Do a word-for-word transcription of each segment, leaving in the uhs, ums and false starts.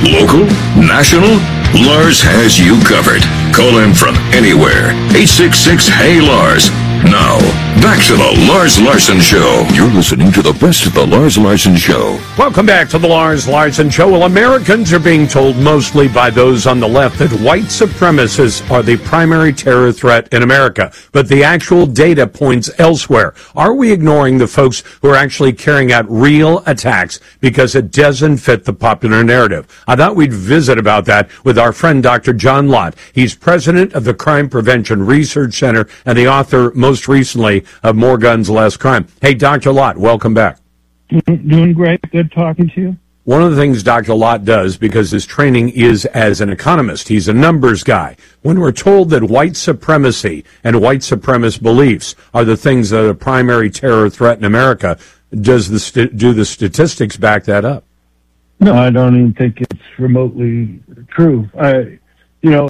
Local? National? Lars has you covered. Call him from anywhere. eight six six, H E Y, Lars. Now, back to the Lars Larson Show. You're listening to the best of the Lars Larson Show. Welcome back to the Lars Larson Show. Well, Americans are being told mostly by those on the left that white supremacists are the primary terror threat in America. But the actual data points elsewhere. Are we ignoring the folks who are actually carrying out real attacks because it doesn't fit the popular narrative? I thought we'd visit about that with our friend Doctor John Lott. He's president of the Crime Prevention Research Center and the author, most recently, of More Guns, Less Crime. Hey, Doctor Lott, welcome back. Doing great. Good talking to you. One of the things Doctor Lott does, because his training is as an economist, he's a numbers guy. When we're told that white supremacy and white supremacist beliefs are the things that are the primary terror threat in America, does the st- do the statistics back that up? No, I don't even think it's remotely true. I, you know,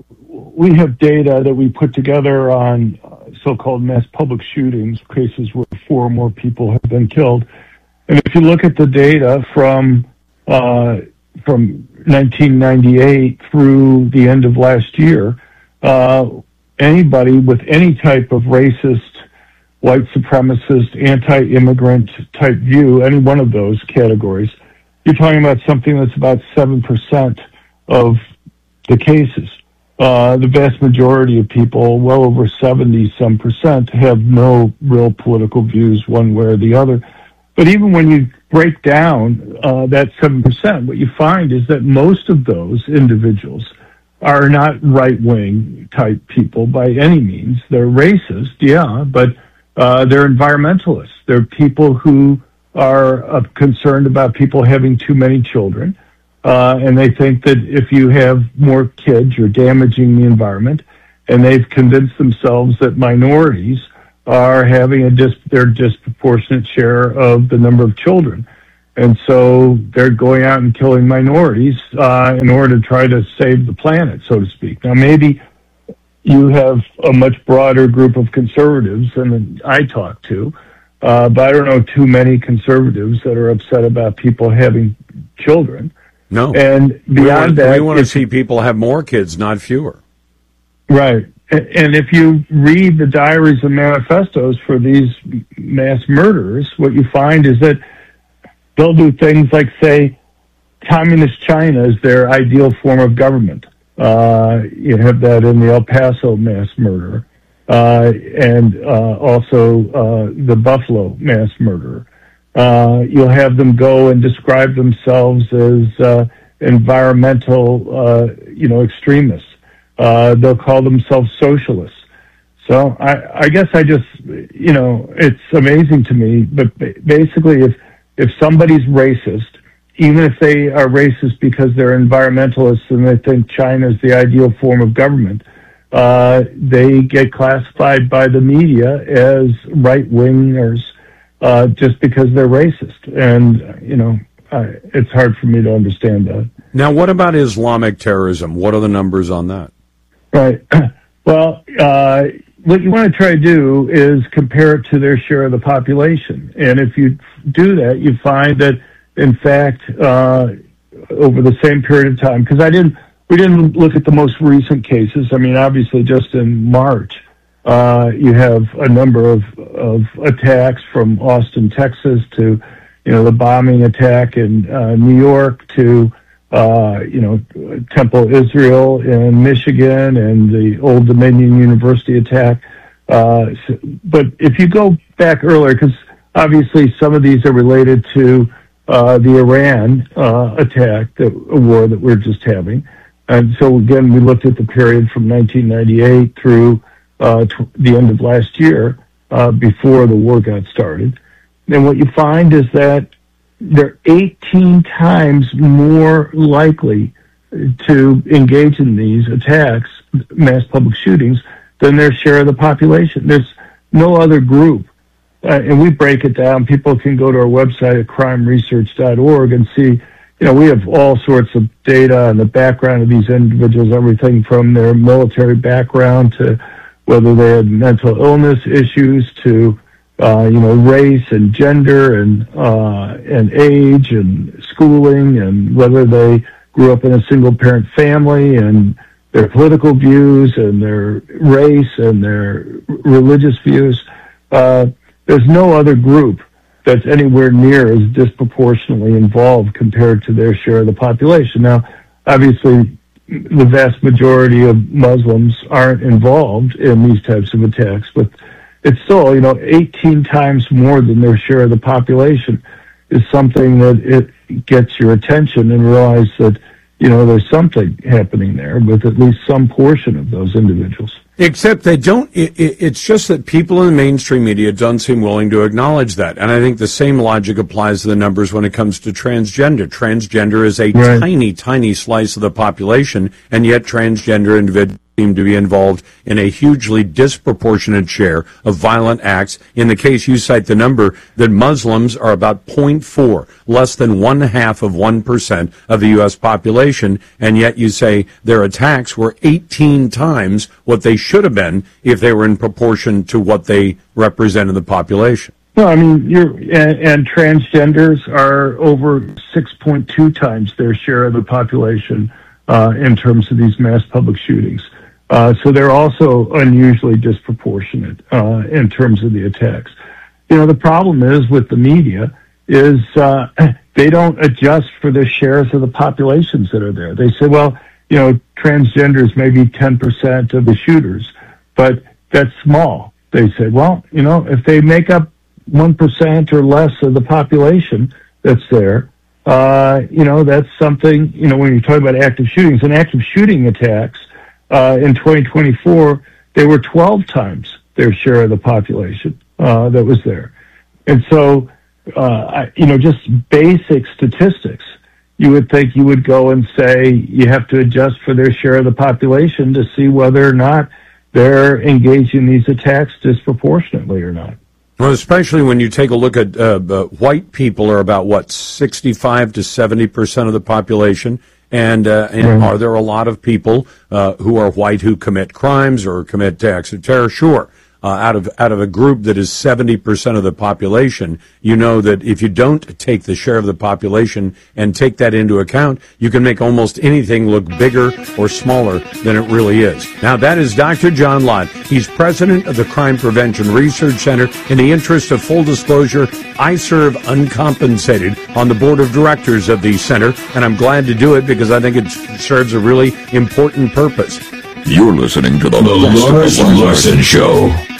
we have data that we put together on so-called mass public shootings, cases where four or more people have been killed. And if you look at the data from uh, from nineteen ninety-eight through the end of last year, uh, anybody with any type of racist, white supremacist, anti-immigrant type view, any one of those categories, you're talking about something that's about seven percent of the cases. Uh, the vast majority of people, well over seventy some percent, have no real political views one way or the other. But even when you break down uh, that seven percent, what you find is that most of those individuals are not right-wing type people by any means. They're racist, yeah, but uh, they're environmentalists. They're people who are uh, concerned about people having too many children. Uh, and they think that if you have more kids, you're damaging the environment. And they've convinced themselves that minorities are having a dis- their disproportionate share of the number of children. And so they're going out and killing minorities uh, in order to try to save the planet, so to speak. Now, maybe you have a much broader group of conservatives than I talk to, uh, but I don't know too many conservatives that are upset about people having children. No. And beyond we want, that, we want to see people have more kids, not fewer. Right. And if you read the diaries and manifestos for these mass murderers, what you find is that they'll do things like say, Communist China is their ideal form of government. Uh, you have that in the El Paso mass murder, uh, and uh, also uh, the Buffalo mass murder. Uh, you'll have them go and describe themselves as uh, environmental, uh, you know, extremists. Uh, they'll call themselves socialists. So I, I guess I just, you know, it's amazing to me. But basically, if if somebody's racist, even if they are racist because they're environmentalists and they think China is the ideal form of government, uh, they get classified by the media as right-wingers. Uh, just because they're racist. And, you know, uh, it's hard for me to understand that. Now, what about Islamic terrorism? What are the numbers on that? Right. Well, uh, what you want to try to do is compare it to their share of the population. And if you do that, you find that, in fact, uh, over the same period of time, because I didn't, we didn't look at the most recent cases. I mean, obviously, just in March, Uh, you have a number of, of attacks from Austin, Texas to, you know, the bombing attack in uh, New York to, uh, you know, Temple Israel in Michigan and the Old Dominion University attack. Uh, so, but if you go back earlier, because obviously some of these are related to uh, the Iran uh, attack, the war that we're just having. And so, again, we looked at the period from nineteen ninety-eight through Uh, t- the end of last year, uh, before the war got started. And what you find is that they're eighteen times more likely to engage in these attacks, mass public shootings, than their share of the population. There's no other group. Uh, and we break it down. People can go to our website at crime research dot org and see, you know, we have all sorts of data on the background of these individuals, everything from their military background to whether they had mental illness issues to, uh, you know, race and gender and uh, and age and schooling, and whether they grew up in a single-parent family, and their political views and their race and their religious views. Uh, there's no other group that's anywhere near as disproportionately involved compared to their share of the population. Now, obviously, the vast majority of Muslims aren't involved in these types of attacks, but it's still, you know, eighteen times more than their share of the population is something that it gets your attention and realize that, you know, there's something happening there with at least some portion of those individuals. Except they don't, it, it's just that people in the mainstream media don't seem willing to acknowledge that. And I think the same logic applies to the numbers when it comes to transgender. Transgender is a right. tiny, tiny slice of the population, and yet transgender individuals seem to be involved in a hugely disproportionate share of violent acts. In the case you cite the number that Muslims are about zero point four, less than one half of one percent of the U S population, and yet you say their attacks were eighteen times what they should have been if they were in proportion to what they represent in the population. No, I mean, you're, and, and transgenders are over six point two times their share of the population uh, in terms of these mass public shootings. Uh, so they're also unusually disproportionate uh, in terms of the attacks. You know, the problem is with the media is uh, they don't adjust for the shares of the populations that are there. They say, well, you know, transgenders may be ten percent of the shooters, but that's small. They say, well, you know, if they make up one percent or less of the population that's there, uh, you know, that's something, you know, when you're talking about active shootings and active shooting attacks, Uh, in twenty twenty-four, they were twelve times their share of the population uh, that was there. And so, uh, I, you know, just basic statistics, you would think you would go and say you have to adjust for their share of the population to see whether or not they're engaged in these attacks disproportionately or not. Well, especially when you take a look at uh, uh, white people are about, what, sixty-five to seventy percent of the population. And, uh, and mm-hmm. are there a lot of people uh, who are white who commit crimes or commit acts of terror? Sure. Uh, out of out of a group that is seventy percent of the population, you know that if you don't take the share of the population and take that into account, you can make almost anything look bigger or smaller than it really is. Now, that is Doctor John Lott. He's president of the Crime Prevention Research Center. In the interest of full disclosure, I serve uncompensated on the board of directors of the center, and I'm glad to do it because I think it serves a really important purpose. You're listening to the Lars Larson Show.